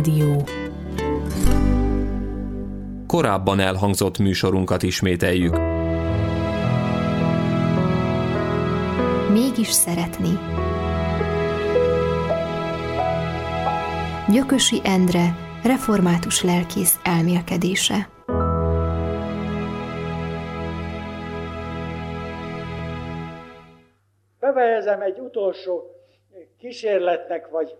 Dió. Korábban elhangzott műsorunkat ismételjük. Mégis szeretni. Gyökösi Endre, református lelkész elmélkedése. Befejezem egy utolsó kísérletnek, vagy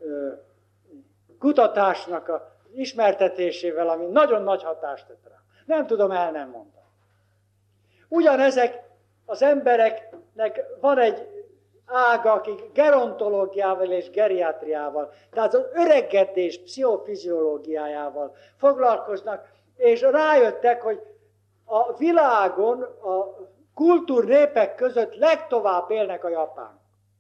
kutatásnak az ismertetésével, ami nagyon nagy hatást tett rám. Nem tudom el nem mondani. Ugyanezek az embereknek van egy ága, akik gerontológiával és geriátriával, tehát az öregedés pszichofiziológiájával foglalkoznak, és rájöttek, hogy a világon a kultúrnépek között legtovább élnek a japánok.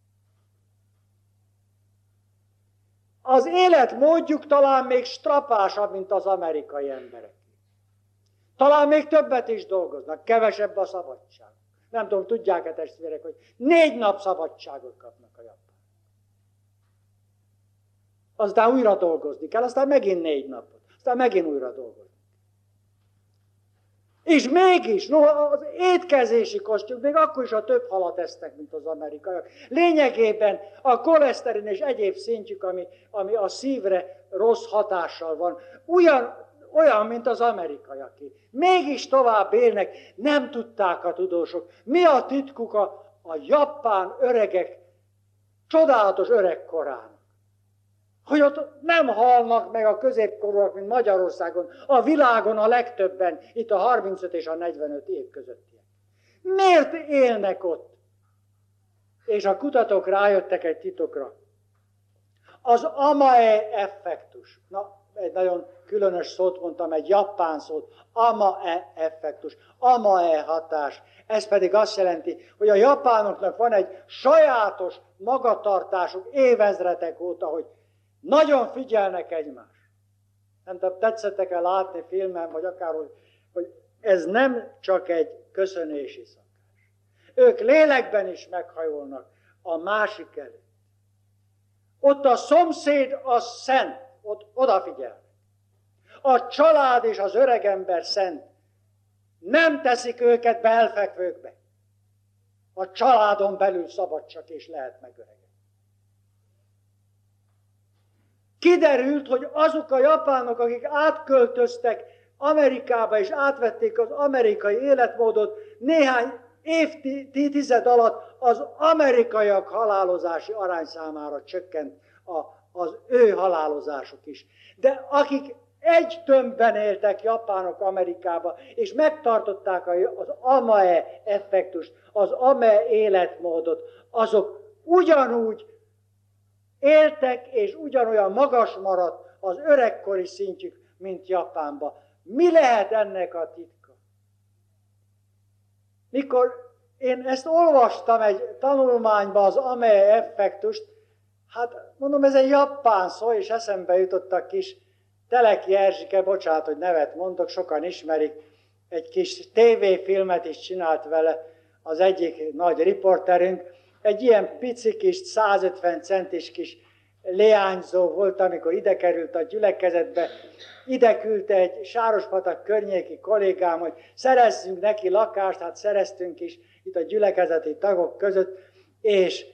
Az életmódjuk talán még strapásabb, mint az amerikai emberek. Talán még többet is dolgoznak, kevesebb a szabadság. Nem tudom, tudják-e testvérek, hogy 4 nap szabadságot kapnak a japánok. Aztán újra dolgozni kell, aztán megint 4 napot, aztán megint újra dolgozni. És mégis, az étkezési kostjuk még akkor is a több halat esznek, mint az amerikaiak. Lényegében a koleszterin és egyéb szintjük, ami a szívre rossz hatással van, olyan, mint az amerikaiaké. Mégis tovább élnek, nem tudták a tudósok. Mi a titkuk a japán öregek csodálatos öregkorának? Hogy ott nem halnak meg a középkorúak, mint Magyarországon, a világon a legtöbben, itt a 35 és a 45 év közöttiek. Miért élnek ott? És a kutatók rájöttek egy titokra. Az amae effektus. Na, egy nagyon különös szót mondtam, egy japán szót. Amae effektus. Amae hatás. Ez pedig azt jelenti, hogy a japánoknak van egy sajátos magatartásuk évezredek óta, hogy nagyon figyelnek egymásra. Nem tudom, tetszettek-e látni filmen, vagy akárhogy, hogy ez nem csak egy köszönési szakás. Ők lélekben is meghajolnak a másik előtt. Ott a szomszéd az szent, ott odafigyelnek. A család és az öregember szent. Nem teszik őket belfekvőkbe. A családon belül szabad csak és lehet megöregedni. Kiderült, hogy azok a japánok, akik átköltöztek Amerikába és átvették az amerikai életmódot, néhány évtized alatt az amerikaiak halálozási arányszámára csökkent az ő halálozásuk is. De akik egy tömbben éltek japánok Amerikába, és megtartották az amae effektust, az amae életmódot, azok ugyanúgy éltek, és ugyanolyan magas maradt az öregkori szintjük, mint Japánban. Mi lehet ennek a titka? Mikor én ezt olvastam egy tanulmányban, az amae effektust, hát mondom, ez egy japán szó, és eszembe jutott a kis Teleki Erzsike, bocsánat, hogy nevet mondok, sokan ismerik, egy kis tévéfilmet is csinált vele az egyik nagy riporterünk. Egy ilyen pici kis, 150 centis kis leányzó volt, amikor ide került a gyülekezetbe. Ide küldte egy Sárospatak környéki kollégám, hogy szerezzünk neki lakást, hát szereztünk is itt a gyülekezeti tagok között, és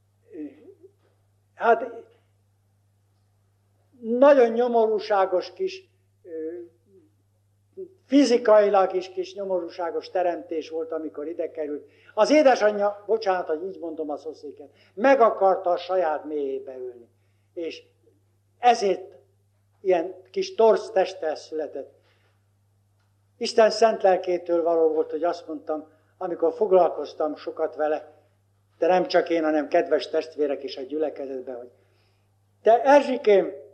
hát nagyon nyomorúságos kis, fizikailag is kis nyomorúságos teremtés volt, amikor ide került. Az édesanyja, bocsánat, hogy így mondom a szószéket, meg akarta a saját mélyébe ülni. És ezért ilyen kis torz testtel született. Isten szent lelkétől való volt, hogy azt mondtam, amikor foglalkoztam sokat vele, de nem csak én, hanem kedves testvérek is a gyülekezetben, hogy te Erzsikém,